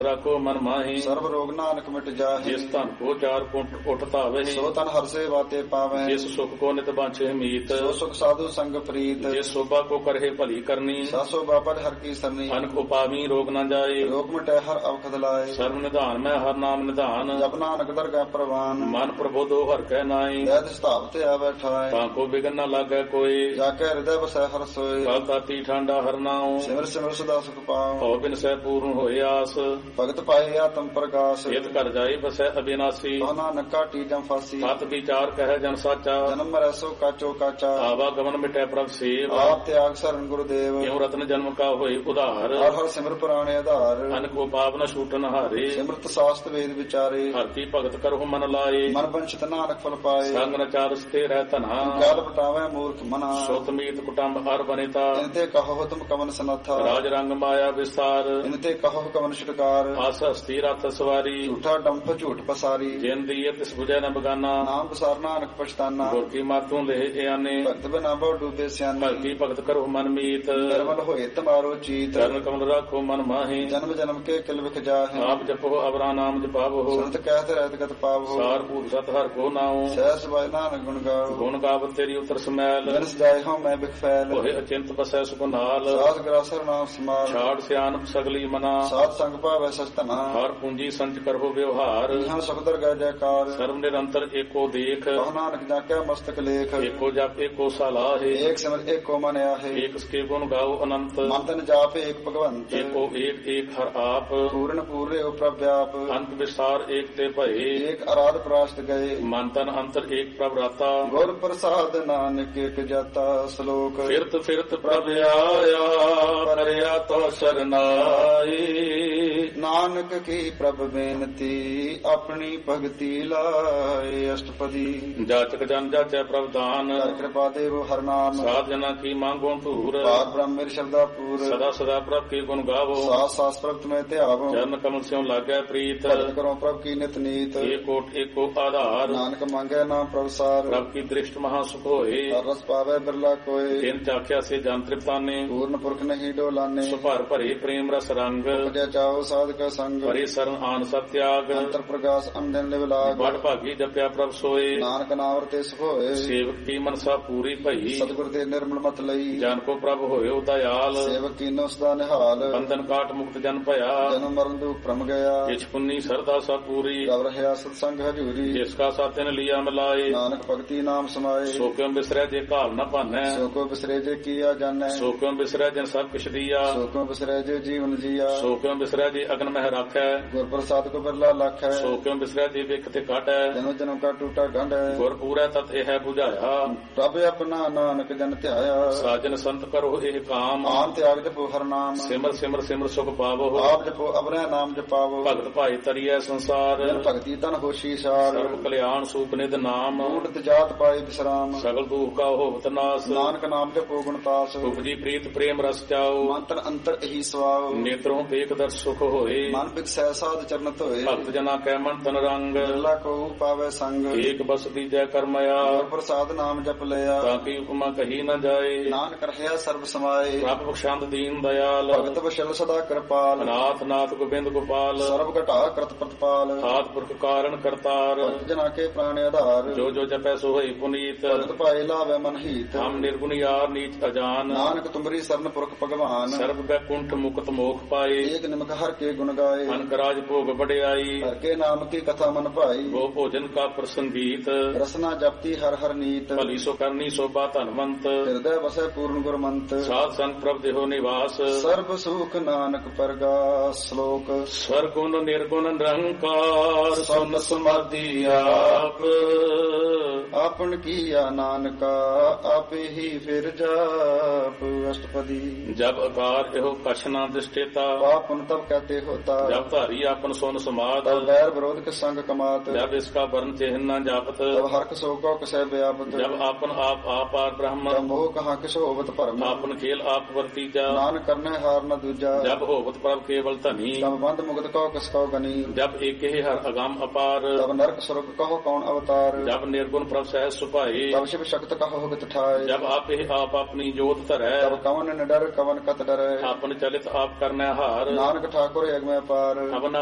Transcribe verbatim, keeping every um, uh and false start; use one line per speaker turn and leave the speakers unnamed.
राखो मन माही
सर्व रोग नानक मिट जाहि।
जिस धन को चार कुंठ उठ धावहि
सो तन हर्षे बाते पावै।
जिस सुख को नित बांछे मीत
सो सुख साधु संग प्रीत।
जिस शोभा को करहे भली करनी
सा शोभा पर हर की सरनी।
अनक उपावी रोग न जाए
रोग मिटे हर अवखद लाए।
सर्व निधान में हर नाम निधान
जप नानक दरगाह प्रवान।
मन प्रबोधो हर कह नाई
दैत स्थापते आवे ठाए।
ताको बिघन न लागे कोई
जाके हृदय बसै हर सोए।
काल ताती ठंडा हर नाऊ
सिमर सिमर सदा सुख पाओ।
हो बिन सह पूर्ण होए आस
भगत पाए आत्म प्रकाश।
हित कर जाए बसै अविनाशी
तो नानक काटी जम फांसी।
सत विचार कह जन साचा
जन्म मरै सो काचो काचा।
आवागमन मिटै प्रभ सेव
आप त्याग शरण गुरुदेव।
क्यों रत्न जन्म का होए उधार
हर हर सिमर पुराणे आधार।
अन को पावन छूटन हारे
सिमरत शास्त्र वेद विचारे।
हरती भगत करहु मन लाए
मन वंचित नानक फल पाए।
संग न चार स्थे रह तना
काल पटावे मूर्ख मना।
सोतमीत कुटुंब हर बनेता
इनते कहो तुम कवन सनाथा।
राज रंग माया विस्तार
इनते कहो कवन शिकार।
आस हस्ती रथ सवारी
झूठा डंफ झूठ पसारी।
जिन दिए तिस बुझे न बगाना
नाम पसार नानक पछताना।
गुर की मातू ले आने
भक्त बिना बहु डूबे सियाने।
भक्ति भगत करो मन मीत
निर्मल होए तुम्हारो चीत।
चरण कमल राखो मन माही
जन्म जन्म के किल बिख जाहे।
आप जपो अवरा नाम जपावो
संत कहते रहत गत पावो।
सार पूर सत हर को नाओ
सहस बाय नानक गुण गाओ।
गुण गावत तेरी उतर समैल
जन सजाए हो मैं बिख फैल।
होए अचिंत बसै सुकुनाल
सास ग्रासर नाम समाल।
छाड़ सियान सगली मना
सात संग पावै सस्तना।
हर पूंजी संच करहो व्यवहार
यहाँ सकुदर गय जयकार।
सर्व निरंतर एको देख
कहो नानक जाके मस्तक लेख।
एको जप एको सलाह
एक सिमर एक को मन आहे।
एक के गुण गाओ अनंत
मंतन जाप एक भगवंत।
एको एक एक हर आप
पूर्ण पूरे प्रव्याप।
अंत विस्तार एक ते भये
एक आराध प्रास्त गए।
मंतन अंतर एक प्रभराता
गुर प्रसाद नानक एक जाता श्लोक।
फिरत फिरत प्रभ आया परया तो शरनाई।
नानक की प्रभ बेनती अपनी भगति लाए। अष्टपदी
जाचक जन जाचै प्रभदान
कृपा देव हर नाम।
साध जना की मांगो धूर
पार ब्रह्म मेरी शब्दा पूर।
सदा सदा प्रभ के गुण गावो
सास सास प्रभ तुम्हें त्यागो।
चरण कमल स्यों लागै प्रीत
भजन करो प्रभ की नित नीत।
एक कोट एक को आधार
नानक मांगे नाम प्रभसार।
प्रभ की दृष्ट महासुख होए
रस पावे बिरला कोय।
इन चाख्या से जान तृप्ताने
पूर्ण पुरख नहीं डोलाने।
सुभर भरे प्रेम रस रंग
उपजै चाहो साध का संग।
हरि शरण आन सत्याग
अंतर प्रकाश अंजन निवलाग।
बड़ भागी जप्या प्रभ सोए
नानक नाम रते सुख होए।
सेवक की मनसा पूरी भई
सतगुर दे निर्मल मत लई।
जन को प्रभ होयो दयाल
सेवक कीनो सदा निहाल।
बंधन काट मुक्त जन भया
जन्म मरण दुख भ्रम गया।
जिस पुन्नी सरदा सा पूरी
गव रहा सत्संग हजूरी।
जिसका सातिन लिया मिलाए
नानक भगति नाम समाए।
सो क्यों बिसरै जे काल न पानै
सो को बिसरे जे किया जानै।
सो क्यों बिसरै जिन सब किछ दिया
सो को बिसरे जे जीवन जिया।
सो क्यों बिसरै जे अग्न मह राखै
गुर प्रसाद को बिरला लाख है।
सो क्यों बिसरै जे विख ते काटै
जन्म जन्म का टूटा गंढ है।
गुर पूरै तत एह बुझाया
प्रभ अपना नानक जन ध्याया।
साजन संत करो एह काम
आन त्याग जपो हर नाम।
सिमर सिमर सिमर सुख पावो
आप जपो अपने नाम जपावो।
भगत भाई तरियै संसार
जन भगति तन होशी सार।
सर्व कल्याण सूप निध नाम
ऊटत जात पाए विश्राम।
सगल दुख का होवत नाश
नानक नाम जपो गुणतास।
उपजी प्रीत प्रेम रस चाओ
मंत्र अंतर यही स्वाव।
नेत्रों देख दर सुख होए
मन बिकसै साध चरणत होए।
भक्त जना कै मन तन रंग
बिरला को पावे संग।
एक बस दीजै करमया
गुर प्रसाद नाम जप लिया।
ताकि उपमा कही न जाए
नानक रहया सर्व समाये।
प्रभ बख्शांत दीन दयाल
भगत वशल सदा कृपाल।
नाथ नाथ गोबिंद गोपाल
सर्व घटा कृत प्रतिपाल।
हाथ पुरख कारण करतार
भक्त जना के प्राण आधार।
जो जो जपै सो होई पुनीत
भगत पाए लावे मन हित।
हम निर्गुण यार नीच अजान
नानक तुमरी शरण पुरख भगवान।
सर्व बैकुंठ मुक्त मोख पाए
एक निमक हर के गुण गाए।
अनकराज भोग बड़ियाई
हर के नाम की कथा मन पाई।
गो भोजन का प्रसंगीत
रसना जपती हर हर नीत।
भली सो करनी शोभा धनवंत
हृदय बसै पूर्ण गुरमंत।
साध संग प्रभ देहो निवास
सर्व सुख नानक परगास। श्लोक
स्वर्गुण निर्गुण निरंकार सुन समाधि आप
आपन किया नानका आप ही फिर जाप। अष्टपदी
जब आकार एहो कछ न दृष्टेता
पापन तब कहते होता।
जब धारी आपन सोन समात
तब बैर विरोध के संग कमात।
जब इसका वर्ण चिन्ह न जापत
तब हर्क सो को कसै व्यापत।
जब आपन आप आपार ब्रह्म
तब मोह कहाँ किसो होवत भरम।
आपन खेल आप वर्तीजा
नान करने हार न दूजा।
जब होवत प्रभ केवल धनी
तब बंद मुक्त कहो किसको गनी।
जब एक ही हर अगाम अपार
तब नरक स्वर्ग कहो कौन अवतार।
जब निर्गुण प्रभ सहज सुपाए
तब शिव शक्त कहो होगत ठाए।
जब आप ही आप अपनी जोत धरै
तब कवन न डर कवन कत डरे।
आपन चलित आप करने हार
नानक ठाकुर ਗੁਰ ਅਗਮੈ ਪਾਰ
ਆਪਣਾ